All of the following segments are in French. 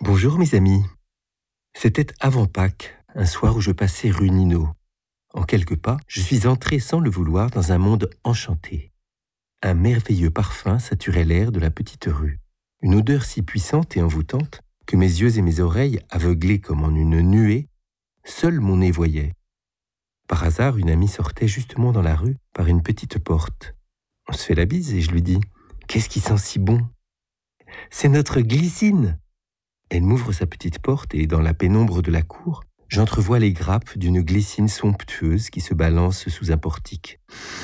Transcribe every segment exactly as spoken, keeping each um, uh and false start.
Bonjour mes amis. C'était avant Pâques, un soir où je passais rue Nino. En quelques pas, je suis entré sans le vouloir dans un monde enchanté. Un merveilleux parfum saturait l'air de la petite rue. Une odeur si puissante et envoûtante que mes yeux et mes oreilles, aveuglés comme en une nuée, seul mon nez voyait. Par hasard, une amie sortait justement dans la rue par une petite porte. On se fait la bise et je lui dis « Qu'est-ce qui sent si bon ?»« C'est notre glycine !» Elle m'ouvre sa petite porte et dans la pénombre de la cour, j'entrevois les grappes d'une glycine somptueuse qui se balance sous un portique.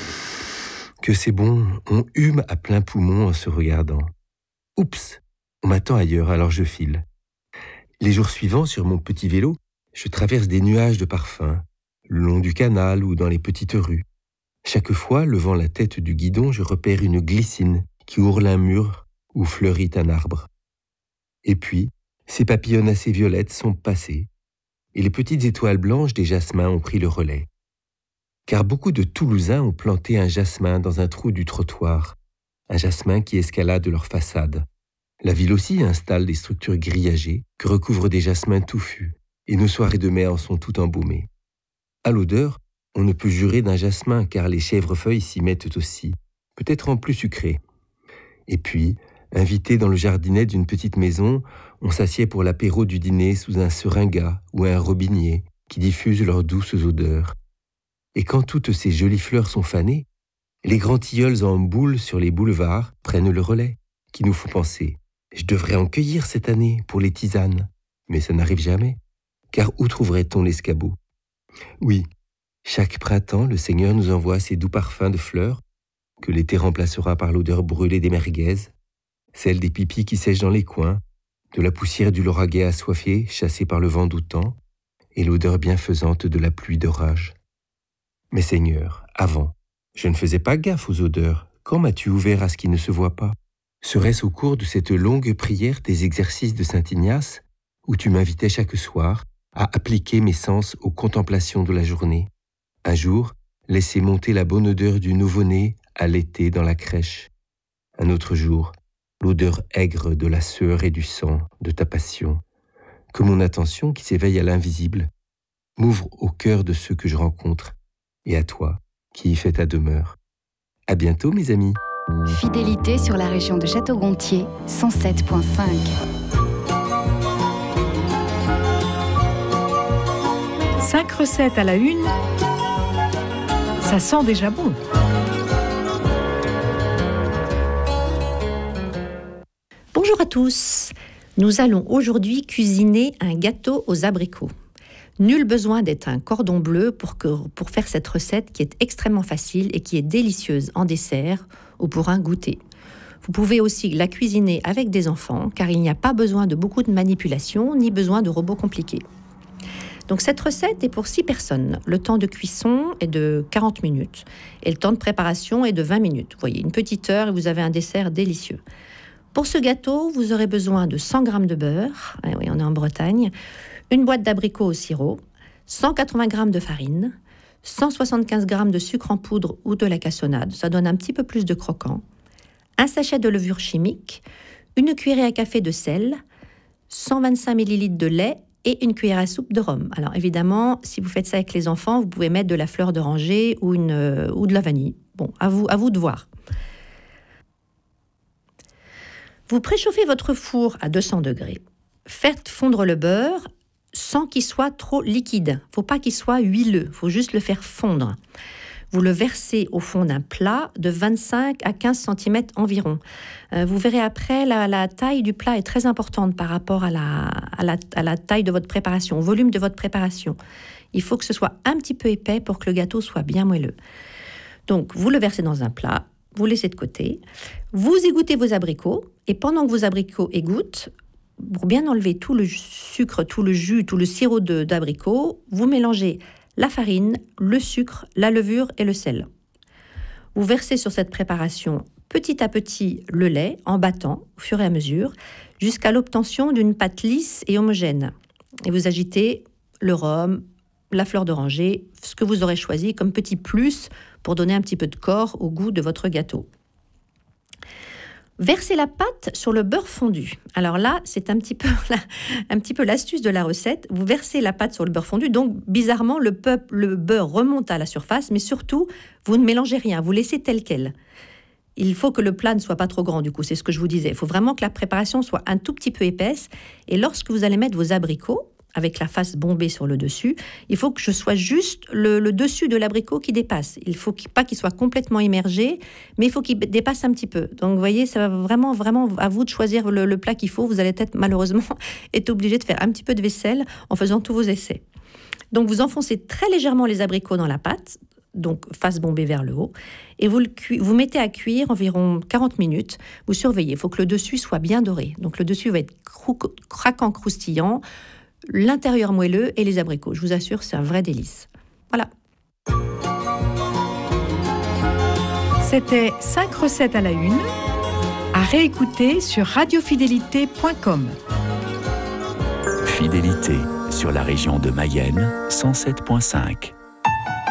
Que c'est bon, on hume à plein poumon en se regardant. Oups, on m'attend ailleurs, alors je file. Les jours suivants, sur mon petit vélo, je traverse des nuages de parfums, le long du canal ou dans les petites rues. Chaque fois, levant la tête du guidon, je repère une glycine qui ourle un mur ou fleurit un arbre. Et puis, ces papillonnacées violettes sont passées, et les petites étoiles blanches des jasmins ont pris le relais. Car beaucoup de Toulousains ont planté un jasmin dans un trou du trottoir, un jasmin qui escalade leur façade. La ville aussi installe des structures grillagées que recouvrent des jasmins touffus, et nos soirées de mai en sont toutes embaumées. À l'odeur, on ne peut jurer d'un jasmin, car les chèvrefeuilles s'y mettent aussi, peut-être en plus sucré. Et puis, invité dans le jardinet d'une petite maison, on s'assied pour l'apéro du dîner sous un seringa ou un robinier qui diffusent leurs douces odeurs. Et quand toutes ces jolies fleurs sont fanées, les grands tilleuls en boule sur les boulevards prennent le relais, qui nous font penser « Je devrais en cueillir cette année pour les tisanes ». Mais ça n'arrive jamais, car où trouverait-on l'escabeau ? Oui, chaque printemps, le Seigneur nous envoie ces doux parfums de fleurs que l'été remplacera par l'odeur brûlée des merguez, celle des pipis qui sèchent dans les coins, de la poussière du lauragais assoiffé chassé par le vent doutant, et l'odeur bienfaisante de la pluie d'orage. Mais Seigneur, avant, je ne faisais pas gaffe aux odeurs. Quand m'as-tu ouvert à ce qui ne se voit pas ? Serait-ce au cours de cette longue prière des exercices de Saint Ignace, où tu m'invitais chaque soir à appliquer mes sens aux contemplations de la journée ? Un jour, laisser monter la bonne odeur du nouveau-né à l'été dans la crèche. Un autre jour, l'odeur aigre de la sueur et du sang de ta passion. Que mon attention, qui s'éveille à l'invisible, m'ouvre au cœur de ceux que je rencontre, et à toi, qui y fais ta demeure. À bientôt, mes amis. Fidélité sur la région de Château-Gontier, cent sept virgule cinq. Cinq recettes à la une, ça sent déjà bon. Bonjour à tous. Nous allons aujourd'hui cuisiner un gâteau aux abricots. Nul besoin d'être un cordon bleu pour, que, pour faire cette recette qui est extrêmement facile et qui est délicieuse en dessert ou pour un goûter. Vous pouvez aussi la cuisiner avec des enfants car il n'y a pas besoin de beaucoup de manipulation ni besoin de robots compliqués. Donc cette recette est pour six personnes. Le temps de cuisson est de quarante minutes et le temps de préparation est de vingt minutes. Vous voyez, une petite heure et vous avez un dessert délicieux. Pour ce gâteau, vous aurez besoin de cent grammes de beurre, ah oui, on est en Bretagne, une boîte d'abricots au sirop, cent quatre-vingts grammes de farine, cent soixante-quinze grammes de sucre en poudre ou de la cassonade, ça donne un petit peu plus de croquant, un sachet de levure chimique, une cuillerée à café de sel, cent vingt-cinq millilitres de lait et une cuillère à soupe de rhum. Alors évidemment, si vous faites ça avec les enfants, vous pouvez mettre de la fleur d'oranger ou, une, euh, ou de la vanille. Bon, à vous, à vous de voir. Vous préchauffez votre four à deux cents degrés. Faites fondre le beurre sans qu'il soit trop liquide. Il ne faut pas qu'il soit huileux, il faut juste le faire fondre. Vous le versez au fond d'un plat de vingt-cinq à quinze centimètres environ. Euh, vous verrez après, la, la taille du plat est très importante par rapport à la, à, la, à la taille de votre préparation, au volume de votre préparation. Il faut que ce soit un petit peu épais pour que le gâteau soit bien moelleux. Donc, vous le versez dans un plat, vous laissez de côté, vous égouttez vos abricots, et pendant que vos abricots égouttent, pour bien enlever tout le sucre, tout le jus, tout le sirop de, d'abricot, vous mélangez la farine, le sucre, la levure et le sel. Vous versez sur cette préparation petit à petit le lait en battant au fur et à mesure jusqu'à l'obtention d'une pâte lisse et homogène. Et vous agitez le rhum, la fleur d'oranger, ce que vous aurez choisi comme petit plus pour donner un petit peu de corps au goût de votre gâteau. Versez la pâte sur le beurre fondu. Alors là, c'est un petit peu, la, un petit peu l'astuce de la recette. Vous versez la pâte sur le beurre fondu, donc bizarrement, le, peu, le beurre remonte à la surface, mais surtout, vous ne mélangez rien, vous laissez tel quel. Il faut que le plat ne soit pas trop grand, du coup, c'est ce que je vous disais. Il faut vraiment que la préparation soit un tout petit peu épaisse. Et lorsque vous allez mettre vos abricots, avec la face bombée sur le dessus, il faut que je sois juste le, le dessus de l'abricot qui dépasse. Il ne faut qu'il, pas qu'il soit complètement immergé, mais il faut qu'il dépasse un petit peu. Donc, vous voyez, ça va vraiment, vraiment à vous de choisir le, le plat qu'il faut. Vous allez peut-être, malheureusement, être obligé de faire un petit peu de vaisselle en faisant tous vos essais. Donc, vous enfoncez très légèrement les abricots dans la pâte, donc face bombée vers le haut, et vous, le cu- vous mettez à cuire environ quarante minutes. Vous surveillez, il faut que le dessus soit bien doré. Donc, le dessus va être crou- craquant, croustillant, l'intérieur moelleux et les abricots. Je vous assure, c'est un vrai délice. Voilà. C'était cinq recettes à la une, à réécouter sur radiofidélité point com. Fidélité sur la région de Mayenne, cent sept virgule cinq.